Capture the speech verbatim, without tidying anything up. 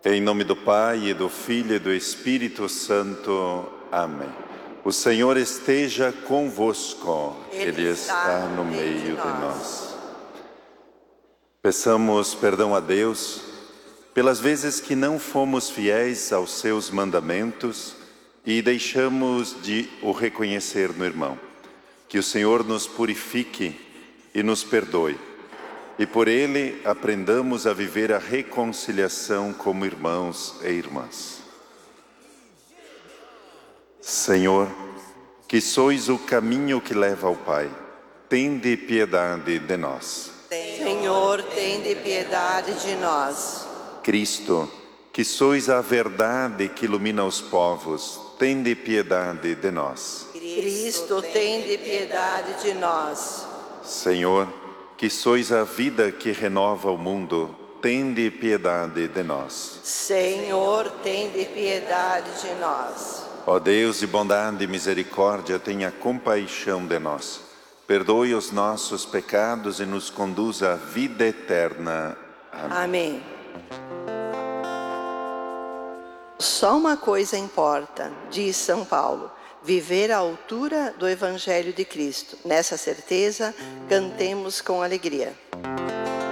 Em nome do Pai, e do Filho e do Espírito Santo. Amém. O Senhor esteja convosco. Ele, Ele está no meio de nós. de nós. Peçamos perdão a Deus pelas vezes que não fomos fiéis aos seus mandamentos e deixamos de o reconhecer no irmão. Que o Senhor nos purifique e nos perdoe. E por ele aprendamos a viver a reconciliação como irmãos e irmãs. Senhor, que sois o caminho que leva ao Pai, tende piedade de nós. Senhor, tende piedade de nós. Cristo, que sois a verdade que ilumina os povos, tende piedade de nós. Cristo, tende piedade de nós. Senhor, que sois a vida que renova o mundo, tende piedade de nós. Senhor, tende piedade de nós. Ó Deus de bondade e misericórdia, tenha compaixão de nós. Perdoe os nossos pecados e nos conduza à vida eterna. Amém. Amém. Só uma coisa importa, diz São Paulo: viver à altura do Evangelho de Cristo. Nessa certeza, cantemos com alegria.